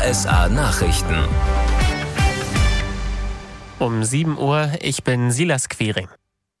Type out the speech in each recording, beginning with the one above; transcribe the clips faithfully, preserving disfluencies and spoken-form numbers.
S A Nachrichten. Um sieben Uhr, ich bin Silas Quiring.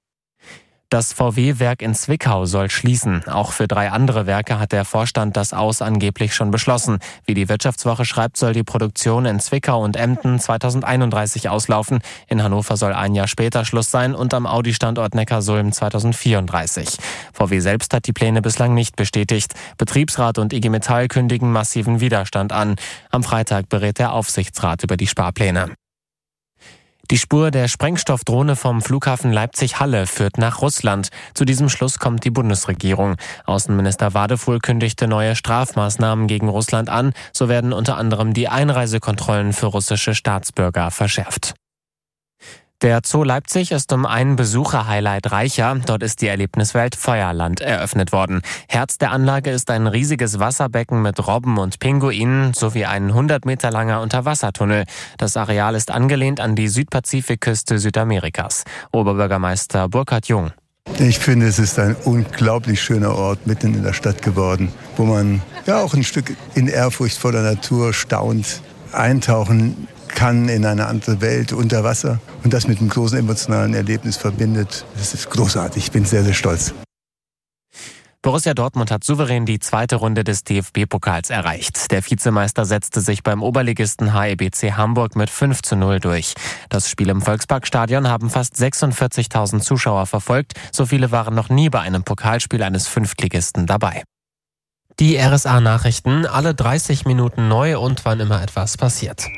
Das V W-Werk in Zwickau soll schließen. Auch für drei andere Werke hat der Vorstand das Aus angeblich schon beschlossen. Wie die Wirtschaftswoche schreibt, soll die Produktion in Zwickau und Emden zweitausendeinunddreißig auslaufen. In Hannover soll ein Jahr später Schluss sein und am Audi-Standort Neckarsulm zweitausendvierunddreißig. V W selbst hat die Pläne bislang nicht bestätigt. Betriebsrat und I G Metall kündigen massiven Widerstand an. Am Freitag berät der Aufsichtsrat über die Sparpläne. Die Spur der Sprengstoffdrohne vom Flughafen Leipzig-Halle führt nach Russland. Zu diesem Schluss kommt die Bundesregierung. Außenminister Wadefuhl kündigte neue Strafmaßnahmen gegen Russland an. So werden unter anderem die Einreisekontrollen für russische Staatsbürger verschärft. Der Zoo Leipzig ist um ein Besucher-Highlight reicher. Dort ist die Erlebniswelt Feuerland eröffnet worden. Herz der Anlage ist ein riesiges Wasserbecken mit Robben und Pinguinen sowie ein hundert Meter langer Unterwassertunnel. Das Areal ist angelehnt an die Südpazifikküste Südamerikas. Oberbürgermeister Burkhard Jung. Ich finde, es ist ein unglaublich schöner Ort mitten in der Stadt geworden, wo man ja auch ein Stück in Ehrfurcht vor der Natur staunt, eintauchen kann in eine andere Welt unter Wasser und das mit einem großen emotionalen Erlebnis verbindet. Das ist großartig. Ich bin sehr, sehr stolz. Borussia Dortmund hat souverän die zweite Runde des D F B-Pokals erreicht. Der Vizemeister setzte sich beim Oberligisten H E B C Hamburg mit fünf zu null durch. Das Spiel im Volksparkstadion haben fast sechsundvierzigtausend Zuschauer verfolgt. So viele waren noch nie bei einem Pokalspiel eines Fünftligisten dabei. Die R S A-Nachrichten, alle dreißig Minuten neu und wann immer etwas passiert.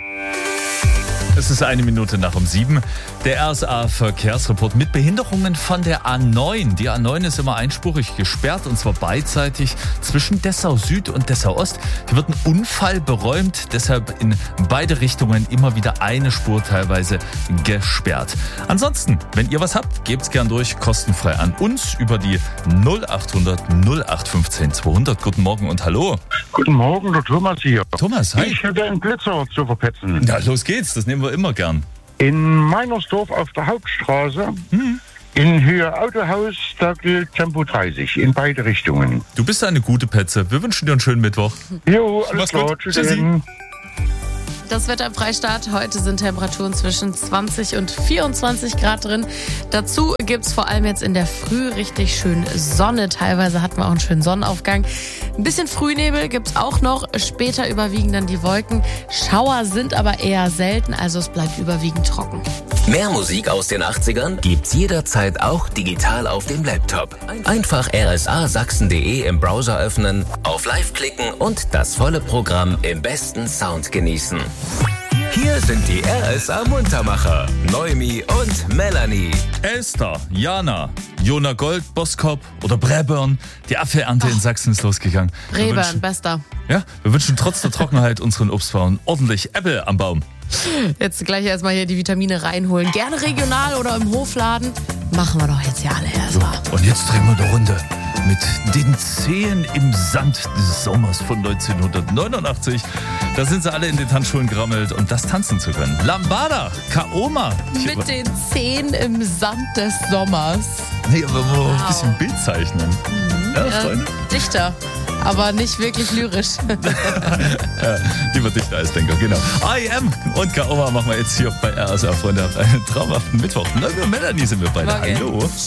Es ist eine Minute nach um sieben. Der R S A-Verkehrsreport mit Behinderungen von der A neun. Die A neun ist immer einspurig gesperrt und zwar beidseitig zwischen Dessau Süd und Dessau Ost. Hier wird ein Unfall beräumt, deshalb in beide Richtungen immer wieder eine Spur teilweise gesperrt. Ansonsten, wenn ihr was habt, gebt's gern durch, kostenfrei an uns über die null acht hundert null acht fünfzehn zweihundert. Guten Morgen und hallo. Guten Morgen, der Thomas hier. Thomas, hi. Ich hätte einen Blitzer zu verpetzen. Na, los geht's, das nehmen wir immer gern. In Meinersdorf auf der Hauptstraße, hm. in Höhe Autohaus, da gilt Tempo dreißig in beide Richtungen. Du bist eine gute Petze. Wir wünschen dir einen schönen Mittwoch. Jo, alles Mach's klar. gut. Tschüssi. Das Wetter im Freistaat. Heute sind Temperaturen zwischen zwanzig und vierundzwanzig Grad drin. Dazu gibt's vor allem jetzt in der Früh richtig schön Sonne. Teilweise hatten wir auch einen schönen Sonnenaufgang. Ein bisschen Frühnebel gibt's auch noch. Später überwiegen dann die Wolken. Schauer sind aber eher selten, also es bleibt überwiegend trocken. Mehr Musik aus den achtzigern gibt's jederzeit auch digital auf dem Laptop. Einfach r s a sachsen punkt d e im Browser öffnen, auf Live klicken und das volle Programm im besten Sound genießen. Hier sind die R S A-Muntermacher, Noemi und Melanie. Esther, Jana, Jona Gold, Boskop oder Brebern. Die Apfelernte in Sachsen ist losgegangen. Brebern, bester. Ja, wir wünschen trotz der Trockenheit unseren Obstbauern ordentlich Äpfel am Baum. Jetzt gleich erstmal hier die Vitamine reinholen. Gerne regional oder im Hofladen. Machen wir doch jetzt ja alle erstmal. So, und jetzt drehen wir eine Runde mit den Zehen im Sand des Sommers von neunzehnhundertneunundachtzig. Da sind sie alle in den Tanzschulen gerammelt, um das tanzen zu können. Lambada, Kaoma. Mit den Zehen im Sand des Sommers. Nee, aber wir wow. ein bisschen Bild zeichnen. Mhm. Ja, ja, Freunde? Dichter. Aber nicht wirklich lyrisch. Ja, lieber Dichter als Denker, genau. I am und Kaoma machen wir jetzt hier bei R S A, Freunde. Einen traumhaften Mittwoch. Na, Melanie sind wir beide. Morgen. Hallo.